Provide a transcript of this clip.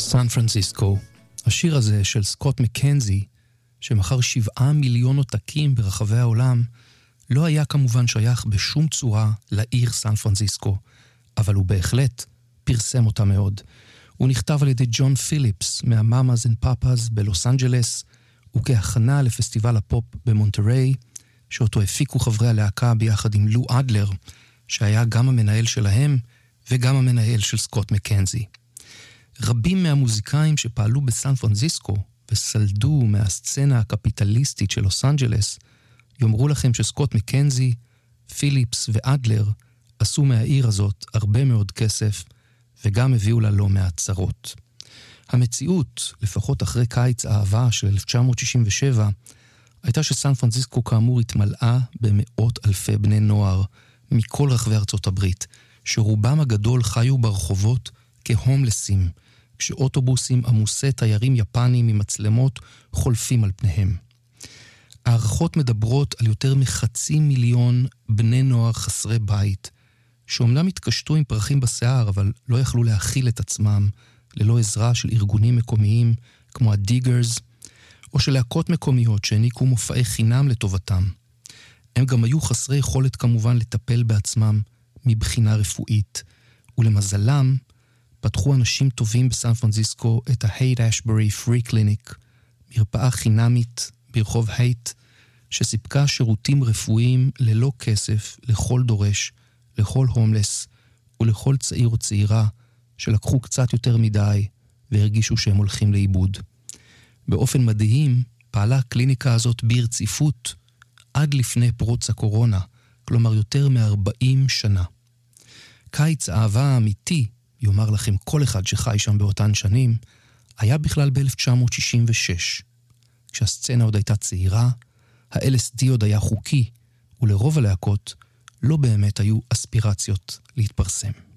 סן פרנסיסקו. השיר הזה של סקוט מקנזי, שמכר 7 מיליון עותקים ברחבי העולם, לא היה כמובן שייך בשום צורה לעיר סן פרנסיסקו, אבל הוא בהחלט פרסם אותה מאוד. הוא נכתב על ידי ג'ון פיליפס מהמאמאז אנד פאפאז בלוס אנג'לס, וכהכנה לפסטיבל הפופ במונטריי, שאותו הפיקו חברי הלהקה ביחד עם לו אדלר, שהיה גם המנהל שלהם וגם המנהל של סקוט מקנזי. רבים מהמוזיקאים שפעלו בסן פרנסיסקו וסלדו מהסצנה הקפיטליסטית של לוס אנג'לס, יאמרו לכם שסקוט מקנזי, פיליפס ואדלר עשו מהעיר הזאת הרבה מאוד כסף, וגם הביאו לה לא מעט צרות. המציאות, לפחות אחרי קיץ האהבה של 1967, הייתה שסן פרנסיסקו כאמור התמלאה במאות אלפי בני נוער מכל רחבי ארצות הברית, שרובם הגדול חיו ברחובות כהומלסים, כשאוטובוסים עמוסי תיירים יפנים עם מצלמות חולפים על פניהם. הערכות מדברות על יותר מ500,000 בני נוער חסרי בית, שאומנם התקשטו עם פרחים בשיער, אבל לא יכלו להכיל את עצמם ללא עזרה של ארגונים מקומיים כמו הדיגרס, או של להקות מקומיות שהעניקו מופעי חינם לטובתם. הם גם היו חסרי יכולת כמובן לטפל בעצמם מבחינה רפואית, ולמזלם פתחו אנשים טובים בסן פרנסיסקו את ההייט אשברי פרי קליניק, מרפאה חינמית ברחוב הייט, שסיפקה שירותים רפואיים ללא כסף לכל דורש, לכל הומלס ולכל צעיר או צעירה שלקחו קצת יותר מדי והרגישו שהם הולכים לאיבוד. באופן מדהים פעלה הקליניקה הזאת ברציפות עד לפני פרוץ הקורונה, כלומר יותר מ40 שנה. קיץ האהבה האמיתי, יאמר לכם כל אחד שחי שם באותן שנים, היה בכלל ב-1966. כשהסצנה עוד הייתה צעירה, ה-LSD עוד היה חוקי, ולרוב הלהקות לא באמת היו אספירציות להתפרסם.